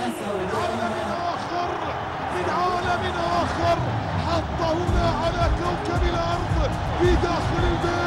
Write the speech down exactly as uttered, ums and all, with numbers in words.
عالم آخر، من عالم آخر، حط هنا على كوكب الأرض في داخل البيت.